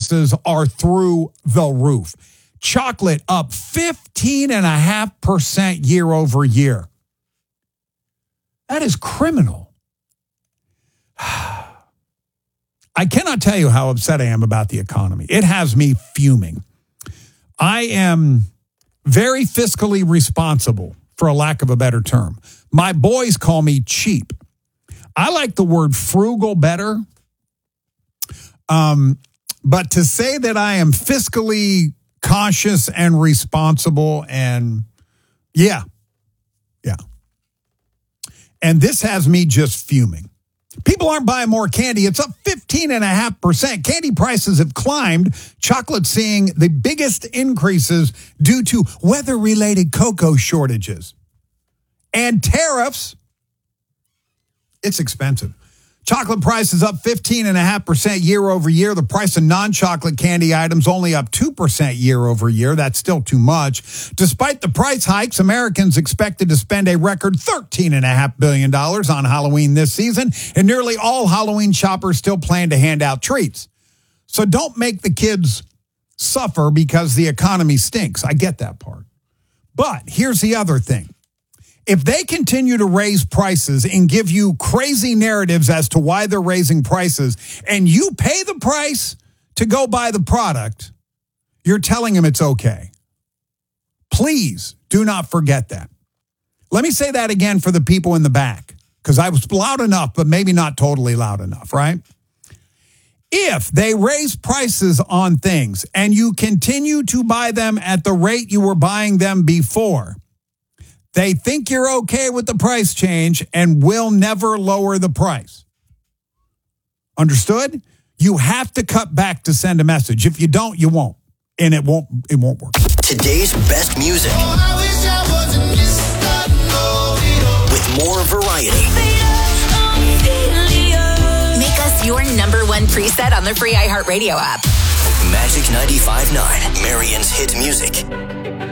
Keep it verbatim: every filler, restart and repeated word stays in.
prices are through the roof. Chocolate up fifteen point five percent year over year. That is criminal. I cannot tell you how upset I am about the economy. It has me fuming. I am very fiscally responsible, for a lack of a better term. My boys call me cheap. I like the word frugal better. Um, but to say that I am fiscally cautious and responsible and yeah, yeah. And this has me just fuming. People aren't buying more candy. It's up fifteen point five percent. Candy prices have climbed. Chocolate seeing the biggest increases due to weather-related cocoa shortages. And tariffs. It's expensive. Chocolate prices up fifteen point five percent year over year. The price of non-chocolate candy items only up two percent year over year. That's still too much. Despite the price hikes, Americans expected to spend a record thirteen point five billion dollars on Halloween this season, and nearly all Halloween shoppers still plan to hand out treats. So don't make the kids suffer because the economy stinks. I get that part. But here's the other thing. If they continue to raise prices and give you crazy narratives as to why they're raising prices, and you pay the price to go buy the product, you're telling them it's okay. Please do not forget that. Let me say that again for the people in the back, because I was loud enough, but maybe not totally loud enough, right? If they raise prices on things and you continue to buy them at the rate you were buying them before, they think you're okay with the price change and will never lower the price. Understood? You have to cut back to send a message. If you don't, you won't. And it won't it won't work. Today's best music. Oh, I wish I wasn't with more variety. Make us your number one preset on the free iHeartRadio app. Magic ninety-five point nine, Marion's hit music.